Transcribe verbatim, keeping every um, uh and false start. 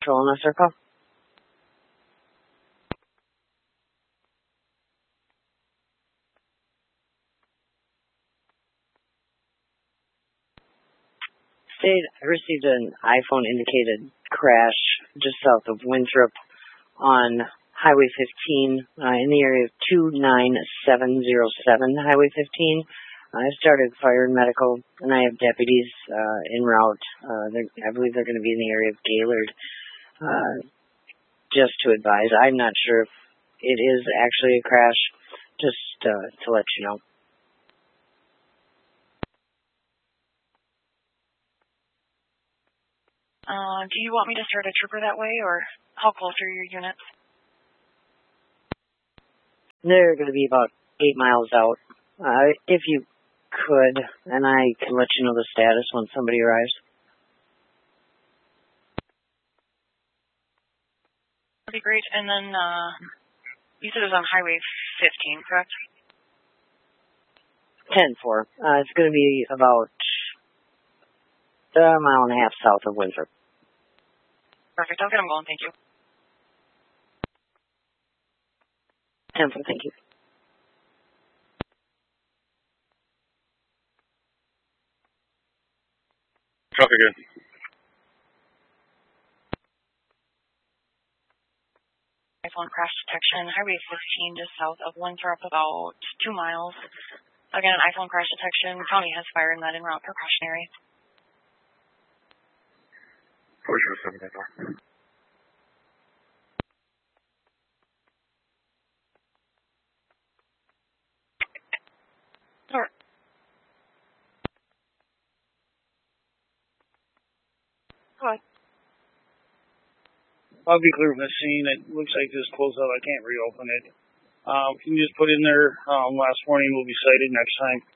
patrol in a circle. State, I received an iPhone indicated crash just south of Winthrop on Highway fifteen uh, in the area of two nine seven zero seven Highway fifteen. I started fire and medical, and I have deputies uh, en route. Uh, I believe they're going to be in the area of Gaylord. Uh, just to advise, I'm not sure if it is actually a crash, just uh, to let you know. Uh, do you want me to start a trooper that way, or how close are your units? They're going to be about eight miles out. Uh, if you could, and I can let you know the status when somebody arrives. That'd be great. And then, uh, you said it was on Highway fifteen, correct? ten four. Uh, it's going to be about a mile and a half south of Winthrop. Perfect. I'll get them going. Thank you. ten four, thank you. Truck again. iPhone crash detection, Highway fifteen, just south of Winthrop, about two miles. Again, iPhone crash detection. County has fire and med en route precautionary. four zero seven, nine four. Sure. Go ahead. I'll be clear from the scene. It looks like this closed out. I can't reopen it. Um, can you just put in there, um, last warning will be cited next time?